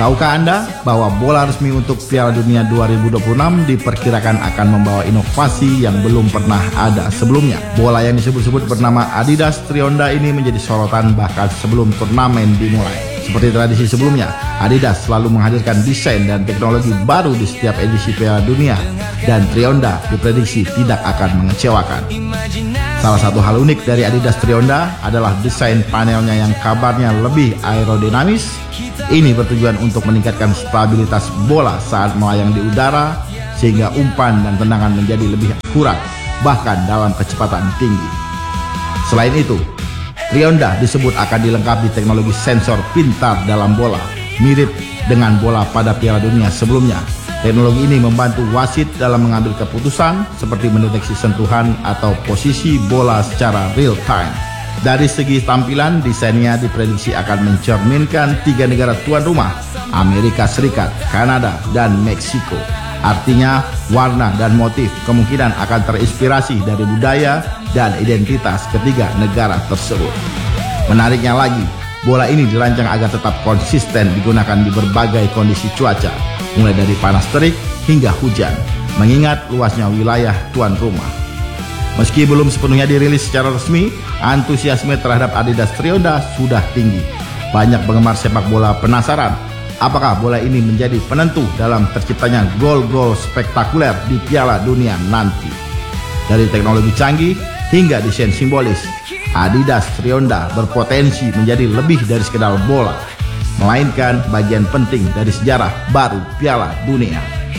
Tahukah Anda bahwa bola resmi untuk Piala Dunia 2026 diperkirakan akan membawa inovasi yang belum pernah ada sebelumnya? Bola yang disebut-sebut bernama Adidas Trionda ini menjadi sorotan bahkan sebelum turnamen dimulai. Seperti tradisi sebelumnya, Adidas selalu menghadirkan desain dan teknologi baru di setiap edisi Piala Dunia, dan Trionda diprediksi tidak akan mengecewakan. Salah satu hal unik dari Adidas Trionda adalah desain panelnya yang kabarnya lebih aerodinamis. Ini bertujuan untuk meningkatkan stabilitas bola saat melayang di udara, sehingga umpan dan tendangan menjadi lebih akurat, bahkan dalam kecepatan tinggi. Selain itu, Trionda disebut akan dilengkapi teknologi sensor pintar dalam bola, mirip dengan bola pada Piala Dunia sebelumnya. Teknologi ini membantu wasit dalam mengambil keputusan seperti mendeteksi sentuhan atau posisi bola secara real time. Dari segi tampilan, desainnya diprediksi akan mencerminkan 3 negara tuan rumah, Amerika Serikat, Kanada, dan Meksiko. Artinya, warna dan motif kemungkinan akan terinspirasi dari budaya dan identitas ketiga negara tersebut. Menariknya lagi, bola ini dirancang agar tetap konsisten digunakan di berbagai kondisi cuaca, mulai dari panas terik hingga hujan, mengingat luasnya wilayah tuan rumah. Meski belum sepenuhnya dirilis secara resmi, antusiasme terhadap Adidas Trionda sudah tinggi. Banyak penggemar sepak bola penasaran, apakah bola ini menjadi penentu dalam terciptanya gol-gol spektakuler di Piala Dunia nanti. Dari teknologi canggih hingga desain simbolis, Adidas Trionda berpotensi menjadi lebih dari sekedar bola, melainkan bagian penting dari sejarah baru Piala Dunia.